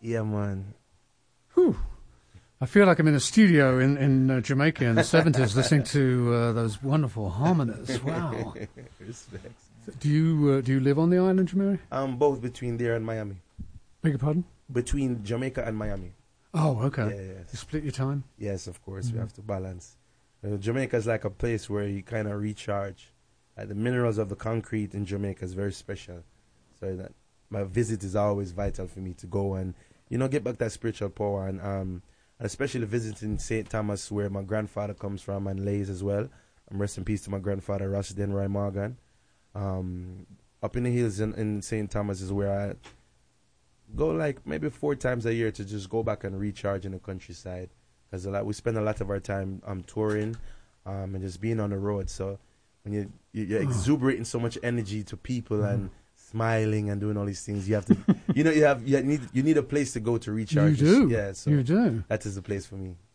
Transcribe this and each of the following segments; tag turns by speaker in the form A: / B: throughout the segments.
A: Yeah, man.
B: Whew. I feel like I'm in a studio in Jamaica in the 70s listening to those wonderful harmonies. Wow.
A: Respect.
B: Do you live on the island, Jamaica?
A: Both between there and Miami.
B: Beg your pardon?
A: Between Jamaica and Miami.
B: Oh, okay.
A: Yeah, yeah.
B: You split your time?
A: Yes, of course. We have to balance. Jamaica is like a place where you kind of recharge. Like the minerals of the concrete in Jamaica is very special. So that my visit is always vital for me to go and, get back that spiritual power. And especially visiting St. Thomas, where my grandfather comes from, and lays as well. Rest in peace to my grandfather, Rashidin Roy Morgan. Up in the hills in St. Thomas is where I go like maybe 4 times a year to just go back and recharge in the countryside. Because we spend a lot of our time touring and just being on the road. So when you're exuberating so much energy to people and smiling and doing all these things, you have to, you need a place to go to recharge.
B: You do.
A: Yeah, so
B: you do.
A: That is the place for me.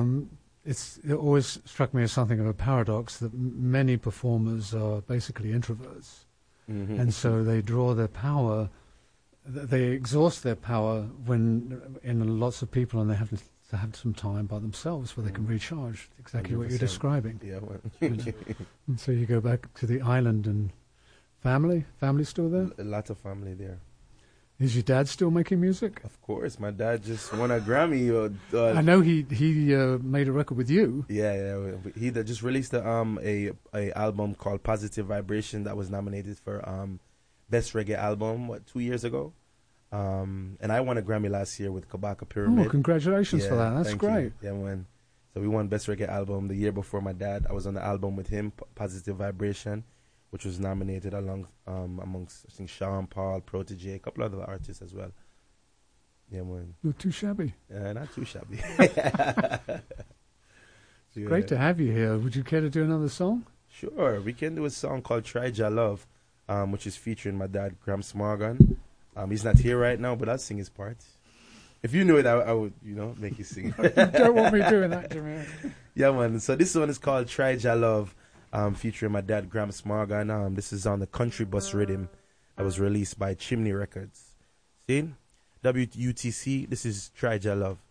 B: It always struck me as something of a paradox that many performers are basically introverts. Mm-hmm. And so they draw their power, they exhaust their power when in lots of people, and they have to have some time by themselves where they can recharge. Exactly 100%. What you're describing.
A: Yeah. Well.
B: And so you go back to the island, and family still there?
A: A lot of family there.
B: Is your dad still making music?
A: Of course, my dad just won a Grammy.
B: I know he made a record with you.
A: Yeah. He just released a album called Positive Vibration that was nominated for Best Reggae Album 2 years ago. And I won a Grammy last year with Kabaka Pyramid.
B: Oh, congratulations for that! That's great.
A: You. Yeah, so we won Best Reggae Album the year before my dad. I was on the album with him, Positive Vibration, which was nominated amongst I think Sean Paul, Protege, a couple other artists as well. Yeah, man.
B: Not too shabby.
A: Not too shabby.
B: Great to have you here. Would you care to do another song?
A: Sure. We can do a song called Try Ja Love, which is featuring my dad, Gramps Morgan. He's not here right now, but I'll sing his part. If you knew it, I would, make you sing.
B: You don't want me doing that, Jimmy.
A: Yeah, man. So this one is called Try Ja Love. Featuring my dad, Gramps Morgan. This is on the Country Bus Rhythm that was released by Chimney Records. See? WUTC, this is Try Ja Love.